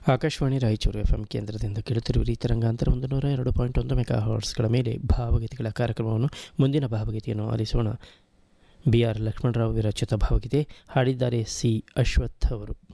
Akashvani Raichur F M ಕೇಂದ್ರದಿಂದ ಕೇಳುತ್ತಿರುವ ತರಂಗಾಂತರ 102.1 mega ಹರ್ಟ್ಸ್ಗಳ ಮೇಲೆ ಭಾವಗೀತೆಗಳ ಕಾರ್ಯಕ್ರಮವನ್ನು ಮುಂದಿನ ಭಾವಗೀತೆಯನ್ನು ಆಲಿಸೋಣ. ಬಿ ಆರ್ ಲಕ್ಷ್ಮಣರಾವ್ ವಿರಚಿತ ಭಾವಗೀತೆ, ಹಾಡಿದ್ದಾರೆ ಸಿ ಅಶ್ವಥ್ ಅವರು.